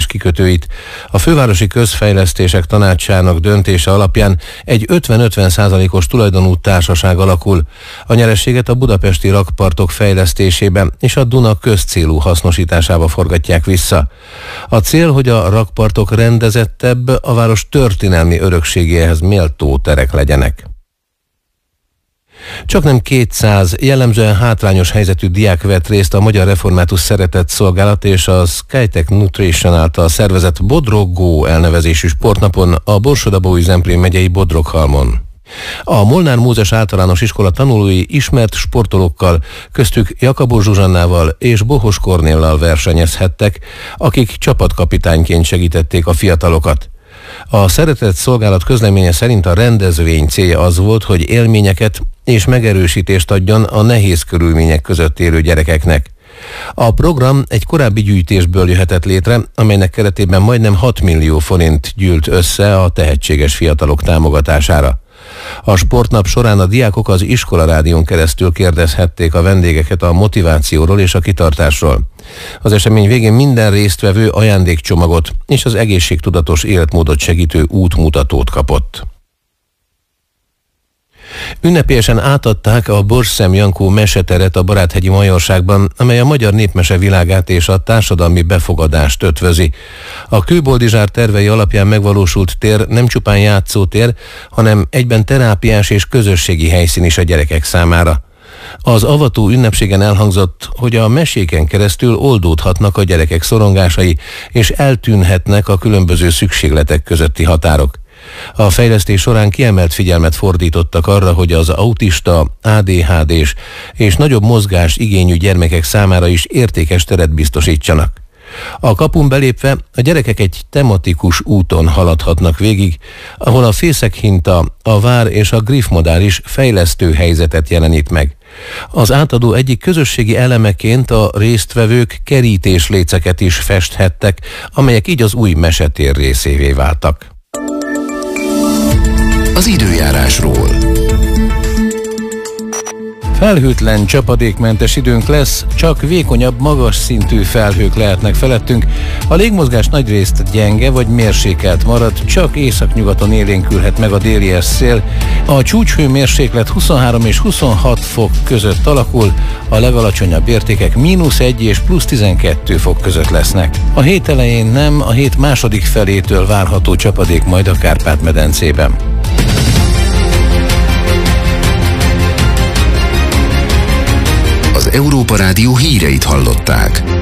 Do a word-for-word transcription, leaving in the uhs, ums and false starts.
kikötőit. A fővárosi közfejlesztések tanácsának döntése alapján egy ötven-ötven százalékos tulajdonú társaság alakul. A nyerességet a budapesti rakpartok fejlesztésébe és a Duna közcélú hasznosításába forgatják vissza. A cél, hogy a rakpartok rendezettebb, a város történelmi örökségéhez méltó terek legyenek. Csaknem kétszáz jellemzően hátrányos helyzetű diák vett részt a Magyar Református Szeretett Szolgálat és a Skytech Nutrition által szervezett Bodrog Go elnevezésű sportnapon a Borsod-Abaúj-Zemplén megyei Bodroghalmon. A Molnár Mózes Általános Iskola tanulói ismert sportolókkal, köztük Jakabos Zsuzsannával és Bohos Kornéllal versenyezhettek, akik csapatkapitányként segítették a fiatalokat. A Szeretett Szolgálat közleménye szerint a rendezvény célja az volt, hogy élményeket és megerősítést adjon a nehéz körülmények között élő gyerekeknek. A program egy korábbi gyűjtésből jöhetett létre, amelynek keretében majdnem hat millió forint gyűlt össze a tehetséges fiatalok támogatására. A sportnap során a diákok az iskolarádión keresztül kérdezhették a vendégeket a motivációról és a kitartásról. Az esemény végén minden résztvevő ajándékcsomagot és az egészségtudatos életmódot segítő útmutatót kapott. Ünnepélyesen átadták a Borsszem Jankó meseteret a Baráthegyi Majorságban, amely a magyar népmese világát és a társadalmi befogadást ötvözi. A Kőboldizsár tervei alapján megvalósult tér nem csupán játszótér, hanem egyben terápiás és közösségi helyszín is a gyerekek számára. Az avató ünnepségen elhangzott, hogy a meséken keresztül oldódhatnak a gyerekek szorongásai, és eltűnhetnek a különböző szükségletek közötti határok. A fejlesztés során kiemelt figyelmet fordítottak arra, hogy az autista, á dé há dés és nagyobb mozgás igényű gyermekek számára is értékes teret biztosítsanak. A kapun belépve a gyerekek egy tematikus úton haladhatnak végig, ahol a fészekhinta, a vár és a griffmodál is fejlesztő helyzetet jelenít meg. Az átadó egyik közösségi elemeként a résztvevők kerítésléceket is festhettek, amelyek így az új mesetér részévé váltak. Az időjárásról. Felhőtlen, csapadékmentes időnk lesz, csak vékonyabb, magas szintű felhők lehetnek felettünk. A légmozgás nagyrészt gyenge vagy mérsékelt marad, csak északnyugaton élénkülhet meg a déli szél. A csúcshőmérséklet huszonhárom és huszonhat fok között alakul, a legalacsonyabb értékek mínusz egy és plusz tizenkettő fok között lesznek. A hét elején nem, a hét második felétől várható csapadék majd a Kárpát-medencében. Az Európa Rádió híreit hallották.